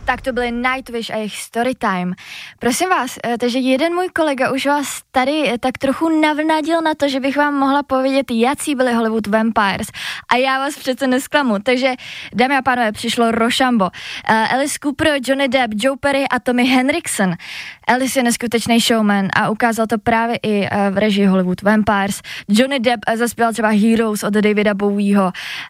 Tak to byly Nightwish a jejich Storytime. Prosím vás, takže jeden můj kolega už vás tady tak trochu navnadil na to, že bych vám mohla povědět, jací byli Hollywood Vampires. A já vás přece nesklamu. Takže, dámy a pánové, přišlo Rochambeau. Alice Cooper, Johnny Depp, Joe Perry a Tommy Henriksen. Alice je neskutečný showman a ukázal to právě i v režii Hollywood Vampires. Johnny Depp zaspěval třeba Heroes od Davida Bowieho.